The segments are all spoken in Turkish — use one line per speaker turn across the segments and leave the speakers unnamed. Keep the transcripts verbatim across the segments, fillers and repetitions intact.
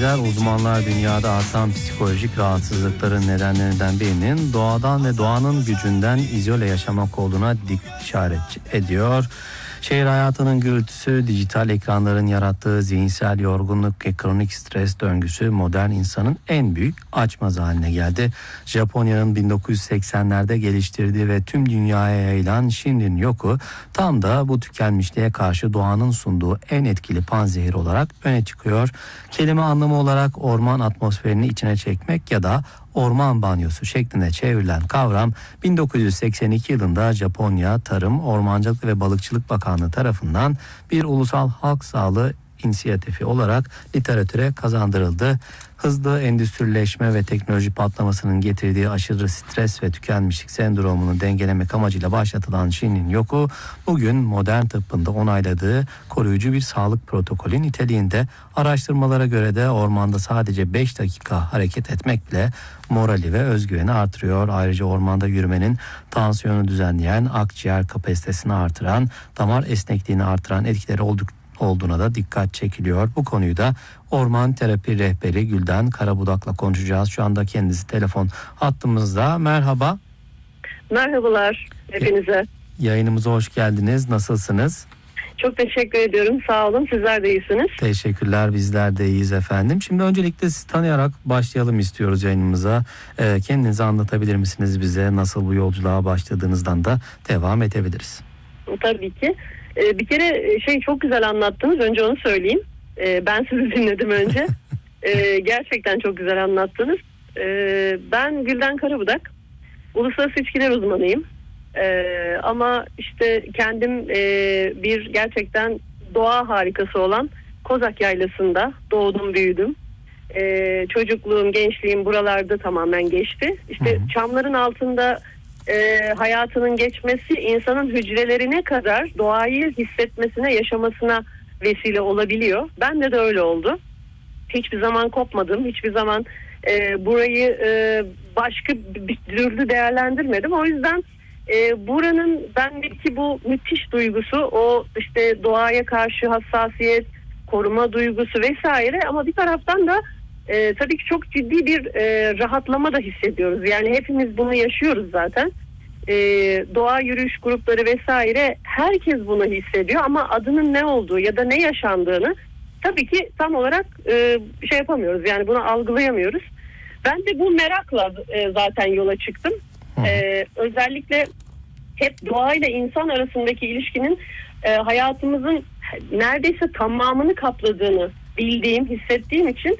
dinleyiciler, uzmanlar dünyada artan psikolojik rahatsızlıkların nedenlerinden birinin doğadan ve doğanın gücünden izole yaşamak olduğuna işaret ediyor. Şehir hayatının gürültüsü, dijital ekranların yarattığı zihinsel yorgunluk ve kronik stres döngüsü modern insanın en büyük açmazı haline geldi. Japonya'nın bin dokuz yüz seksenlerde geliştirdiği ve tüm dünyaya yayılan Shinrin-yoku tam da bu tükenmişliğe karşı doğanın sunduğu en etkili panzehir olarak öne çıkıyor. Kelime anlamı olarak orman atmosferini içine çekmek ya da orman banyosu şeklinde çevrilen kavram bin dokuz yüz seksen iki yılında Japonya Tarım, Ormancılık ve Balıkçılık Bakanlığı tarafından bir ulusal halk sağlığı inisiyatifi olarak literatüre kazandırıldı. Hızlı endüstrileşme ve teknoloji patlamasının getirdiği aşırı stres ve tükenmişlik sendromunu dengelemek amacıyla başlatılan Shinrin-yoku bugün modern tıbbın da onayladığı koruyucu bir sağlık protokolü niteliğinde. Araştırmalara göre de ormanda sadece beş dakika hareket etmek bile morali ve özgüveni artırıyor. Ayrıca ormanda yürümenin tansiyonu düzenleyen, akciğer kapasitesini artıran, damar esnekliğini artıran etkileri oldukça olduğuna da dikkat çekiliyor. Bu konuyu da orman terapi rehberi Gülden Karabudak'la konuşacağız. Şu anda kendisi telefon hattımızda. Merhaba.
Merhabalar hepinize.
Yayınımıza hoş geldiniz. Nasılsınız?
Çok teşekkür ediyorum. Sağ olun. Sizler de iyisiniz.
Teşekkürler. Bizler de iyiyiz efendim. Şimdi öncelikle sizi tanıyarak başlayalım istiyoruz yayınımıza. Ee, kendinizi anlatabilir misiniz bize? Nasıl bu yolculuğa başladığınızdan da devam edebiliriz.
Tabii ki. Ee, bir kere şey çok güzel anlattınız. Önce onu söyleyeyim. Ee, ben sizi dinledim önce. Ee, gerçekten çok güzel anlattınız. Ee, ben Gülden Karabudak. Uluslararası ilişkiler uzmanıyım. Ee, ama işte kendim e, bir gerçekten doğa harikası olan Kozak Yaylası'nda doğdum, büyüdüm. Ee, çocukluğum, gençliğim buralarda tamamen geçti. İşte hı hı. Çamların altında e, hayatının geçmesi insanın hücrelerine kadar doğayı hissetmesine, yaşamasına vesile olabiliyor. Bende de öyle oldu. Hiçbir zaman kopmadım. Hiçbir zaman e, burayı e, başka bir türlü değerlendirmedim. O yüzden e, buranın bendeki bu müthiş duygusu, o işte doğaya karşı hassasiyet, koruma duygusu vesaire, ama bir taraftan da e, tabii ki çok ciddi bir e, rahatlama da hissediyoruz. Yani hepimiz bunu yaşıyoruz zaten. E, doğa yürüyüş grupları vesaire, herkes bunu hissediyor ama adının ne olduğu ya da ne yaşandığını tabii ki tam olarak e, şey yapamıyoruz, yani bunu algılayamıyoruz. Ben de bu merakla e, zaten yola çıktım. E, özellikle hep doğayla insan arasındaki ilişkinin e, hayatımızın neredeyse tamamını kapladığını bildiğim, hissettiğim için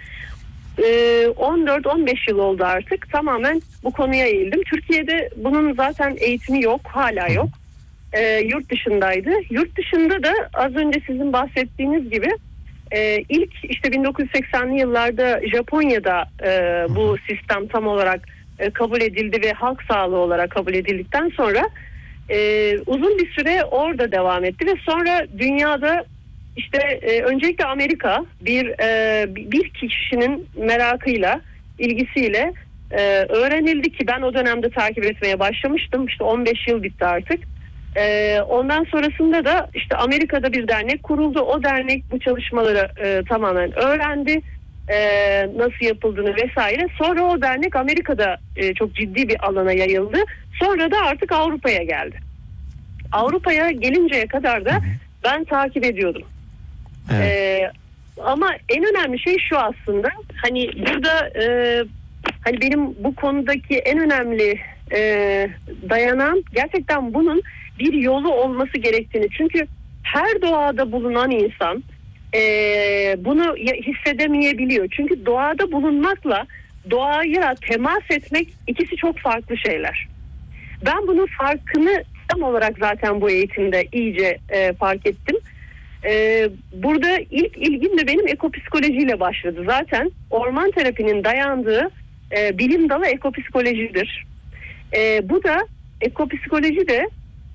e, on dört on beş yıl oldu artık tamamen bu konuya eğildim. Türkiye'de bunun zaten eğitimi yok, hala yok. E, yurt dışındaydı. Yurt dışında da az önce sizin bahsettiğiniz gibi e, ilk işte bin dokuz yüz seksenli yıllarda Japonya'da e, bu sistem tam olarak e, kabul edildi ve halk sağlığı olarak kabul edildikten sonra e, uzun bir süre orada devam etti ve sonra dünyada işte e, öncelikle Amerika bir e, bir kişinin merakıyla, ilgisiyle e, öğrenildi ki ben o dönemde takip etmeye başlamıştım. İşte on beş yıl bitti artık. E, ondan sonrasında da işte Amerika'da bir dernek kuruldu. O dernek bu çalışmaları e, tamamen öğrendi. E, nasıl yapıldığını vesaire. Sonra o dernek Amerika'da e, çok ciddi bir alana yayıldı. Sonra da artık Avrupa'ya geldi. Avrupa'ya gelinceye kadar da ben takip ediyordum. Evet. Ee, ama en önemli şey şu aslında, hani burada e, hani benim bu konudaki en önemli e, dayanan gerçekten bunun bir yolu olması gerektiğini. Çünkü her doğada bulunan insan e, bunu hissedemeyebiliyor. Çünkü doğada bulunmakla doğaya temas etmek ikisi çok farklı şeyler. Ben bunun farkını tam olarak zaten bu eğitimde iyice e, fark ettim. Ee, burada ilk ilgim de benim ekopsikolojiyle başladı. Zaten orman terapinin dayandığı e, bilim dalı ekopsikolojidir. E, bu da ekopsikoloji de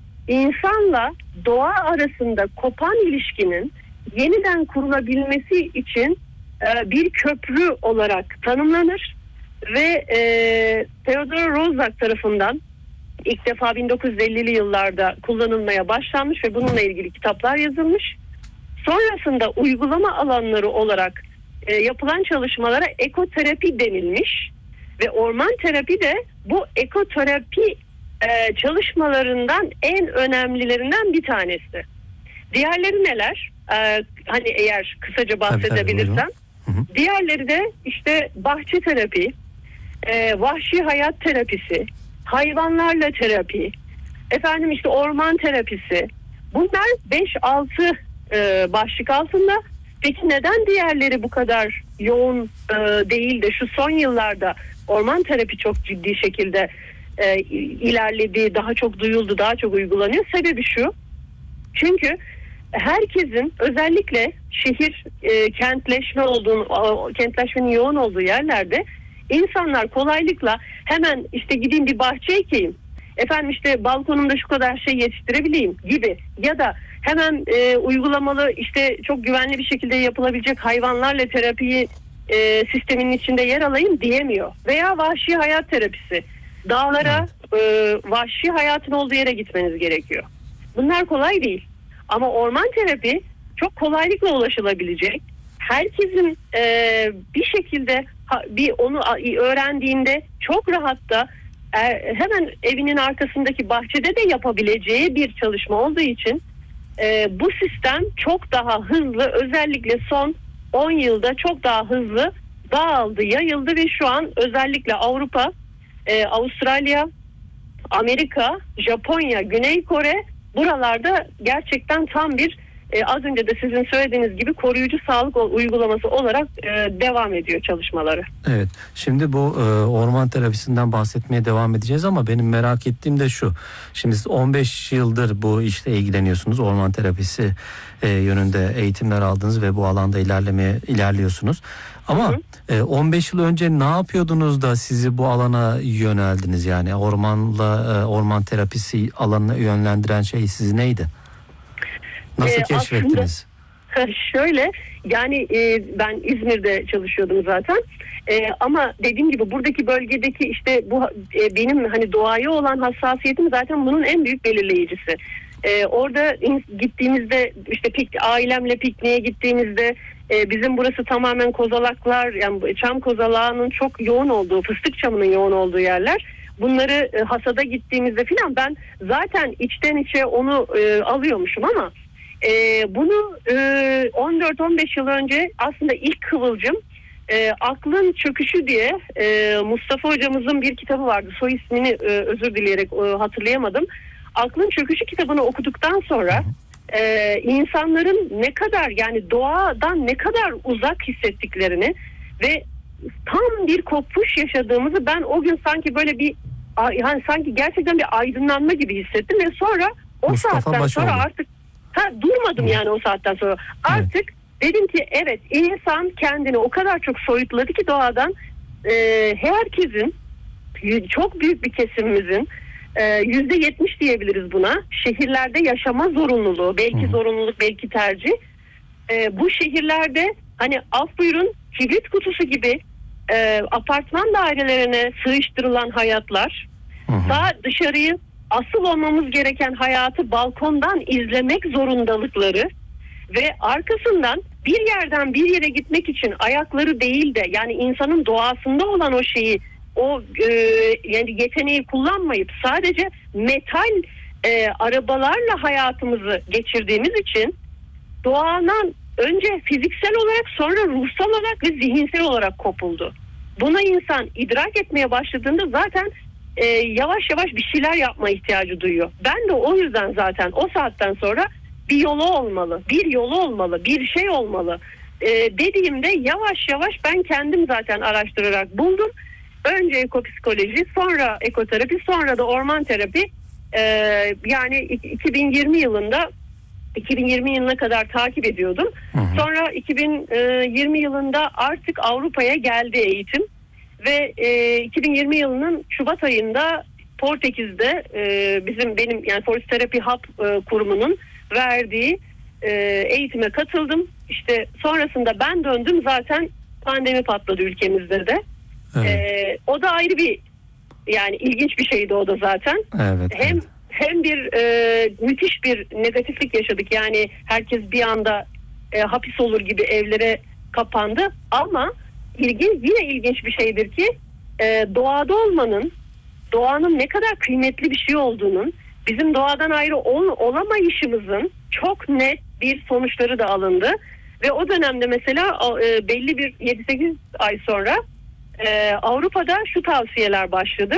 insanla doğa arasında kopan ilişkinin yeniden kurulabilmesi için e, bir köprü olarak tanımlanır ve e, Theodore Roosevelt tarafından ilk defa bin dokuz yüz ellili yıllarda kullanılmaya başlanmış ve bununla ilgili kitaplar yazılmış. Sonrasında uygulama alanları olarak e, yapılan çalışmalara ekoterapi denilmiş ve orman terapi de bu ekoterapi e, çalışmalarından en önemlilerinden bir tanesi. Diğerleri neler? E, hani eğer kısaca bahsedebilirsem.
Tabii, tabii,
diğerleri de işte bahçe terapi, e, vahşi hayat terapisi, hayvanlarla terapi, efendim işte orman terapisi. Bunlar beş altı e, başlık altında. Peki neden diğerleri bu kadar yoğun e, değil de şu son yıllarda orman terapi çok ciddi şekilde e, ilerledi, daha çok duyuldu, daha çok uygulanıyor? Sebebi şu. Çünkü herkesin özellikle şehir e, kentleşme olduğunu, kentleşmenin yoğun olduğu yerlerde insanlar kolaylıkla hemen işte gideyim bir bahçe ekeyim, efendim işte balkonumda şu kadar şey yetiştirebileyim gibi ya da hemen e, uygulamalı işte çok güvenli bir şekilde yapılabilecek hayvanlarla terapiyi e, sisteminin içinde yer alayım diyemiyor. Veya vahşi hayat terapisi. Dağlara, e, vahşi hayatın olduğu yere gitmeniz gerekiyor. Bunlar kolay değil. Ama orman terapi çok kolaylıkla ulaşılabilecek. Herkesin e, bir şekilde ha, bir onu öğrendiğinde çok rahatla e, hemen evinin arkasındaki bahçede de yapabileceği bir çalışma olduğu için e, bu sistem çok daha hızlı, özellikle son on yılda çok daha hızlı dağıldı, yayıldı ve şu an özellikle Avrupa, e, Avustralya, Amerika, Japonya, Güney Kore buralarda gerçekten tam bir e, az önce de sizin söylediğiniz gibi koruyucu sağlık uygulaması olarak e, devam ediyor çalışmaları.
Evet, şimdi bu e, orman terapisinden bahsetmeye devam edeceğiz ama benim merak ettiğim de şu. Şimdi siz on beş yıldır bu işte ilgileniyorsunuz, orman terapisi e, yönünde eğitimler aldınız ve bu alanda ilerlemeye ilerliyorsunuz. Ama hı hı. E, on beş yıl önce ne yapıyordunuz da sizi bu alana yöneldiniz? Yani ormanla e, orman terapisi alanına yönlendiren şey sizi neydi? Nasıl ee, keşfettiniz?
Aslında, şöyle yani e, ben İzmir'de çalışıyordum zaten. E, ama dediğim gibi buradaki bölgedeki işte bu e, benim hani doğaya olan hassasiyetim zaten bunun en büyük belirleyicisi. E, orada in, gittiğimizde işte pik, ailemle pikniğe gittiğimizde e, bizim burası tamamen kozalaklar, yani çam kozalağının çok yoğun olduğu, fıstık çamının yoğun olduğu yerler. Bunları e, hasada gittiğimizde filan ben zaten içten içe onu e, alıyormuşum ama e, bunu e, on dört on beş yıl önce aslında ilk kıvılcım e, Aklın Çöküşü diye e, Mustafa hocamızın bir kitabı vardı. Soy ismini e, özür dileyerek e, hatırlayamadım. Aklın Çöküşü kitabını okuduktan sonra e, insanların ne kadar, yani doğadan ne kadar uzak hissettiklerini ve tam bir kopuş yaşadığımızı ben o gün sanki böyle bir, yani sanki gerçekten bir aydınlanma gibi hissettim ve sonra o
Mustafa
saatten
Başoğlu.
sonra artık ha, durmadım yani o saatten sonra artık evet. Dedim ki evet, insan kendini o kadar çok soyutladı ki doğadan, e, herkesin, çok büyük bir kesimimizin yüzde yetmiş diyebiliriz buna, şehirlerde yaşama zorunluluğu, belki Hı. zorunluluk belki tercih, e, bu şehirlerde hani af buyurun kibrit kutusu gibi e, apartman dairelerine sığıştırılan hayatlar, Hı. daha dışarıyı, asıl olmamız gereken hayatı balkondan izlemek zorundalıkları ve arkasından bir yerden bir yere gitmek için ayakları değil de, yani insanın doğasında olan o şeyi, o e, yani yeteneği kullanmayıp sadece metal e, arabalarla hayatımızı geçirdiğimiz için doğanın önce fiziksel olarak, sonra ruhsal olarak ve zihinsel olarak kopuldu. Buna insan idrak etmeye başladığında zaten e, yavaş yavaş bir şeyler yapma ihtiyacı duyuyor. Ben de o yüzden zaten o saatten sonra bir yolu olmalı, bir yolu olmalı, bir şey olmalı e, dediğimde yavaş yavaş ben kendim zaten araştırarak buldum. Önce ekopsikoloji, sonra ekoterapi, sonra da orman terapi. Ee, yani iki bin yirmi yılında iki bin yirmi yılına kadar takip ediyordum. Hı hı. Sonra iki bin yirmi yılında artık Avrupa'ya geldi eğitim ve e, iki bin yirmi yılının Şubat ayında Portekiz'de e, bizim benim yani Forest Therapy Hub e, kurumunun verdiği e, eğitime katıldım. İşte sonrasında ben döndüm, zaten pandemi patladı ülkemizde de. Evet. Ee, o da ayrı bir, yani ilginç bir şeydi o da zaten.
Evet,
hem
evet.
hem bir e, müthiş bir negatiflik yaşadık. Yani herkes bir anda e, hapis olur gibi evlere kapandı. Ama ilginç, yine ilginç bir şeydir ki e, doğada olmanın, doğanın ne kadar kıymetli bir şey olduğunun, bizim doğadan ayrı ol, olamayışımızın çok net bir sonuçları da alındı. Ve o dönemde mesela e, belli bir yedi sekiz ay sonra e, Avrupa'da şu tavsiyeler başladı.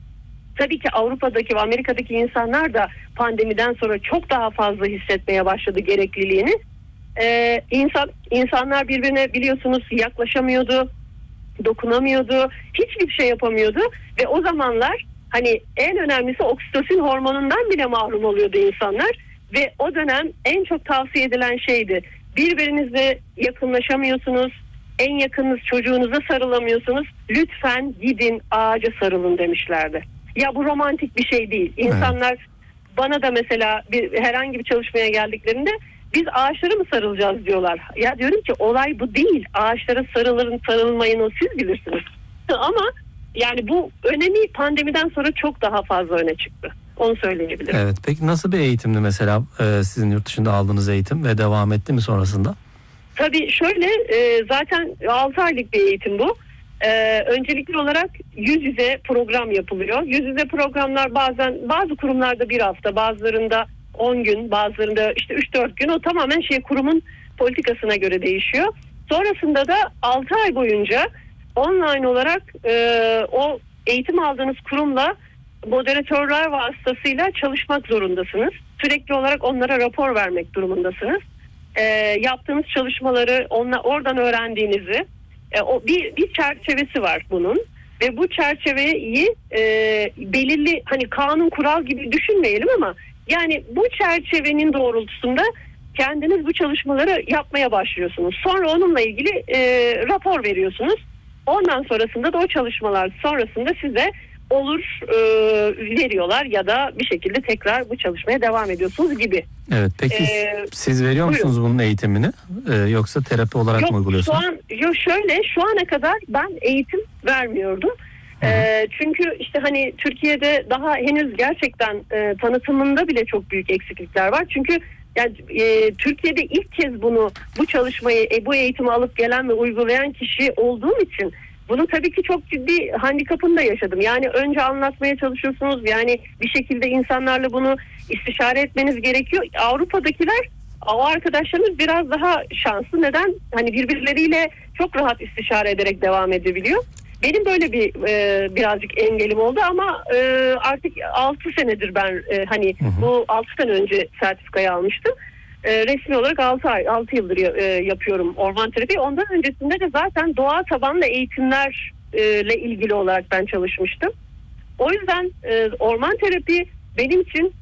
Tabii ki Avrupa'daki ve Amerika'daki insanlar da pandemiden sonra çok daha fazla hissetmeye başladı gerekliliğini. Ee, insan insanlar birbirine biliyorsunuz yaklaşamıyordu, dokunamıyordu, hiçbir şey yapamıyordu ve o zamanlar hani en önemlisi oksitosin hormonundan bile mahrum oluyordu insanlar ve o dönem en çok tavsiye edilen şeydi. Birbirinizle yakınlaşamıyorsunuz, en yakınınız çocuğunuza sarılamıyorsunuz. Lütfen gidin ağaca sarılın demişlerdi. Ya bu romantik bir şey değil. İnsanlar evet. Bana da mesela bir herhangi bir çalışmaya geldiklerinde biz ağaçlara mı sarılacağız diyorlar. Ya diyorum ki olay bu değil. Ağaçlara sarılırın sarılmayın o siz bilirsiniz. Ama yani bu önemi pandemiden sonra çok daha fazla öne çıktı. Onu söyleyebilirim.
Evet. Peki nasıl bir eğitimdi mesela e, sizin yurt dışında aldığınız eğitim ve devam etti mi sonrasında?
Tabii şöyle e, zaten altı aylık bir eğitim bu. Ee, öncelikli olarak yüz yüze program yapılıyor. Yüz yüze programlar bazen bazı kurumlarda bir hafta, bazılarında on gün, bazılarında işte üç dört gün. O tamamen şey kurumun politikasına göre değişiyor. Sonrasında da altı ay boyunca online olarak e, o eğitim aldığınız kurumla moderatörler vasıtasıyla çalışmak zorundasınız. Sürekli olarak onlara rapor vermek durumundasınız. E, yaptığınız çalışmaları onla, oradan öğrendiğinizi E, o bir, bir çerçevesi var bunun ve bu çerçeveyi e, belirli hani kanun kural gibi düşünmeyelim ama yani bu çerçevenin doğrultusunda kendiniz bu çalışmaları yapmaya başlıyorsunuz. Sonra onunla ilgili e, rapor veriyorsunuz. Ondan sonrasında da o çalışmalar sonrasında size olur e, veriyorlar ya da bir şekilde tekrar bu çalışmaya devam ediyorsunuz gibi.
Evet. Peki ee, siz veriyor musunuz buyurun. Bunun eğitimini ee, yoksa terapi olarak
yok,
mı uyguluyorsunuz?
Şu an, yok şöyle şu ana kadar ben eğitim vermiyordum. Ee, çünkü işte hani Türkiye'de daha henüz gerçekten e, tanıtımında bile çok büyük eksiklikler var. Çünkü yani e, Türkiye'de ilk kez bunu bu çalışmayı e, bu eğitimi alıp gelen ve uygulayan kişi olduğum için bunun tabii ki çok ciddi handikapını da yaşadım. Yani önce anlatmaya çalışıyorsunuz. Yani bir şekilde insanlarla bunu istişare etmeniz gerekiyor. Avrupa'dakiler, o arkadaşlarımız biraz daha şanslı. Neden? Hani birbirleriyle çok rahat istişare ederek devam edebiliyor. Benim böyle bir e, birazcık engelim oldu ama e, artık altı senedir ben e, hani hı hı. bu altı sene önce sertifikayı almıştım. E, resmi olarak altı ay, altı yıldır e, yapıyorum orman terapi. Ondan öncesinde de zaten doğa tabanlı eğitimlerle ilgili olarak ben çalışmıştım. O yüzden e, orman terapi benim için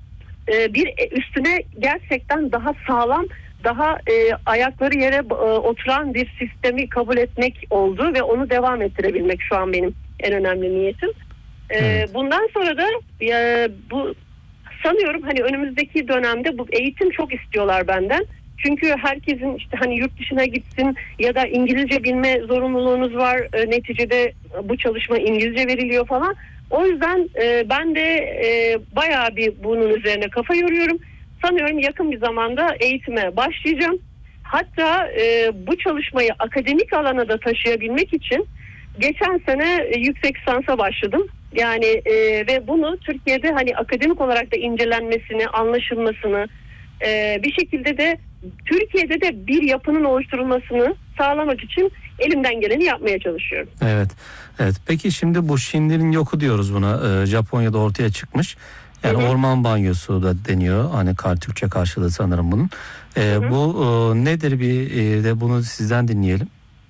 e, bir üstüne gerçekten daha sağlam, daha e, ayakları yere e, oturan bir sistemi kabul etmek oldu ve onu devam ettirebilmek şu an benim en önemli niyetim. E, evet. Bundan sonra da e, bu sanıyorum hani önümüzdeki dönemde bu eğitim çok istiyorlar benden. Çünkü herkesin işte hani yurt dışına gitsin ya da İngilizce bilme zorunluluğunuz var. E, neticede bu çalışma İngilizce veriliyor falan. O yüzden e, ben de e, bayağı bir bunun üzerine kafa yoruyorum. Sanıyorum yakın bir zamanda eğitime başlayacağım. Hatta e, bu çalışmayı akademik alana da taşıyabilmek için geçen sene e, yüksek lisansa başladım. Yani e, ve bunu Türkiye'de hani akademik olarak da incelenmesini, anlaşılmasını, e, bir şekilde de Türkiye'de de bir yapının oluşturulmasını sağlamak için elimden geleni yapmaya çalışıyorum.
Evet. Evet. Peki şimdi bu Shinrin yoku diyoruz buna. E, Japonya'da ortaya çıkmış. Yani hı hı. orman banyosu da deniyor. Hani Türkçe karşılığı sanırım bunun. E, hı hı. Bu e, nedir bir e, de bunu sizden dinleyelim.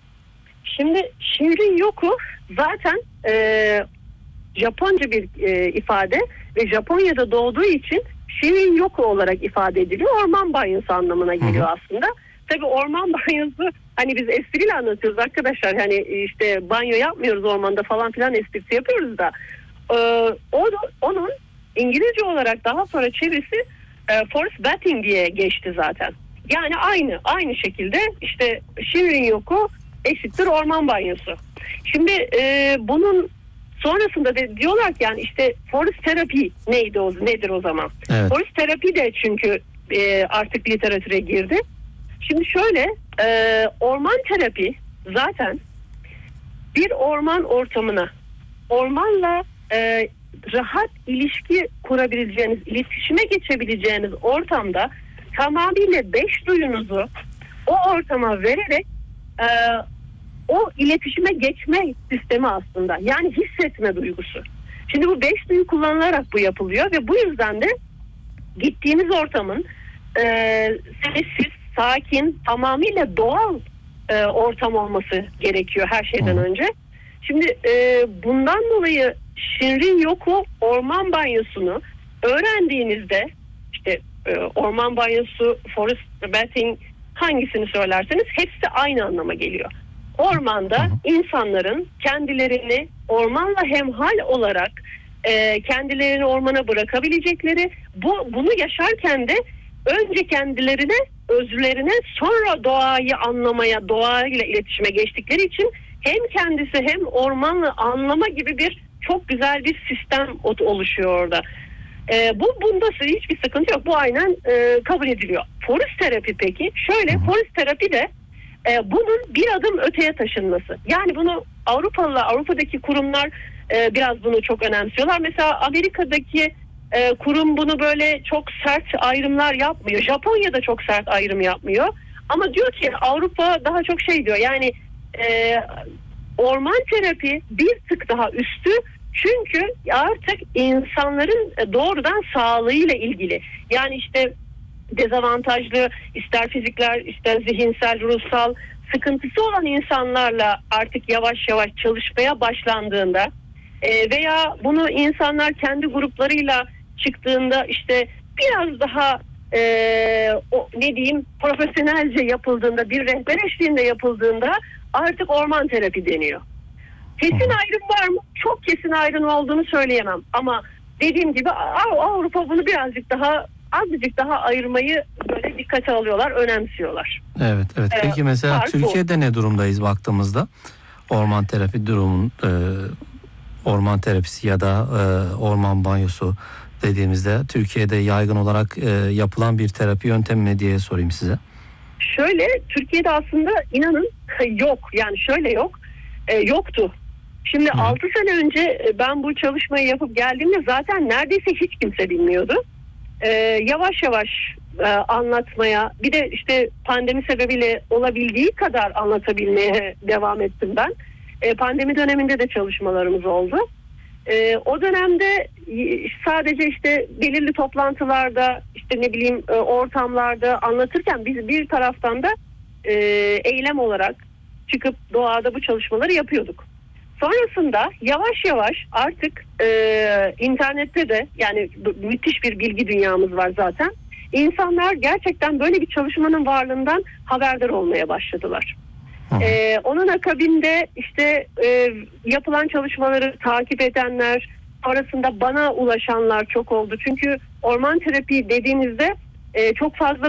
Şimdi Shinrin yoku zaten e, Japonca bir e, ifade ve Japonya'da doğduğu için Shinrin yoku olarak ifade ediliyor. Orman banyosu anlamına geliyor hı hı. aslında. Tabii orman banyosu hani biz espriyle anlatıyoruz arkadaşlar. Hani işte banyo yapmıyoruz ormanda falan filan esprisi yapıyoruz da. E, o, onun İngilizce olarak daha sonra çevirisi e, forest bathing diye geçti zaten. Yani aynı aynı şekilde işte Shinrin yoku eşittir orman banyosu. Şimdi e, bunun sonrasında de diyorlar ki yani işte forest terapi neydi o nedir o zaman? Evet. Forest terapi de çünkü e, artık literatüre girdi. Şimdi şöyle, e, orman terapi zaten bir orman ortamına, ormanla e, rahat ilişki kurabileceğiniz, iletişime geçebileceğiniz ortamda tamamıyla beş duyunuzu o ortama vererek e, o iletişime geçme sistemi aslında. Yani hissetme duygusu. Şimdi bu beş duyu kullanılarak bu yapılıyor ve bu yüzden de gittiğiniz ortamın e, sessiz, sakin, tamamıyla doğal e, ortam olması gerekiyor her şeyden
Hı.
önce. Şimdi e, bundan dolayı Shinrin-yoku orman banyosunu öğrendiğinizde, işte e, orman banyosu, forest bathing, hangisini söylerseniz hepsi aynı anlama geliyor. Ormanda
Hı hı.
insanların kendilerini ormanla hemhal olarak e, kendilerini ormana bırakabilecekleri, bu bunu yaşarken de önce kendilerine, özlerine, sonra doğayı anlamaya, doğayla iletişime geçtikleri için hem kendisi hem ormanla anlama gibi bir çok güzel bir sistem oluşuyor orada. E, bu bunda hiçbir sıkıntı yok. Bu aynen e, kabul ediliyor. Forest terapi peki? Şöyle, forest terapi de e, bunun bir adım öteye taşınması. Yani bunu Avrupalılar, Avrupa'daki kurumlar e, biraz bunu çok önemsiyorlar. Mesela Amerika'daki e, kurum bunu böyle çok sert ayrımlar yapmıyor. Japonya'da çok sert ayrım yapmıyor. Ama diyor ki Avrupa daha çok şey diyor. Yani e, orman terapi bir tık daha üstü. Çünkü artık insanların doğrudan sağlığıyla ilgili. Yani işte dezavantajlı, ister fizikler, ister zihinsel, ruhsal sıkıntısı olan insanlarla artık yavaş yavaş çalışmaya başlandığında e, veya bunu insanlar kendi gruplarıyla çıktığında işte biraz daha e, o, ne diyeyim profesyonelce yapıldığında, bir rehber eşliğinde yapıldığında artık orman terapi deniyor. Kesin ayrım var mı? Çok kesin ayrım olduğunu söyleyemem. Ama dediğim gibi Avrupa bunu birazcık daha, azıcık daha ayırmayı böyle dikkate alıyorlar, önemsiyorlar.
Evet, evet. Peki
Ee,
mesela
fark
Türkiye'de ne durumdayız baktığımızda? Orman terapi durumun, e, orman terapisi ya da e, orman banyosu dediğimizde Türkiye'de yaygın olarak e, yapılan bir terapi yöntemi mi diye sorayım size.
Şöyle, Türkiye'de aslında inanın yok. Yani şöyle yok. E, yoktu. Şimdi
Hı.
altı sene önce ben bu çalışmayı yapıp geldiğimde zaten neredeyse hiç kimse bilmiyordu. Ee, yavaş yavaş e, anlatmaya, bir de işte pandemi sebebiyle olabildiği kadar anlatabilmeye devam ettim ben. E, pandemi döneminde de çalışmalarımız oldu. E, o dönemde sadece işte belirli toplantılarda, işte ne bileyim e, ortamlarda anlatırken biz bir taraftan da e, eylem olarak çıkıp doğada bu çalışmaları yapıyorduk. Sonrasında yavaş yavaş artık e, internette de, yani müthiş bir bilgi dünyamız var zaten. İnsanlar gerçekten böyle bir çalışmanın varlığından haberdar olmaya başladılar. E, onun akabinde işte e, yapılan çalışmaları takip edenler, sonrasında bana ulaşanlar çok oldu. Çünkü orman terapi dediğinizde e, çok fazla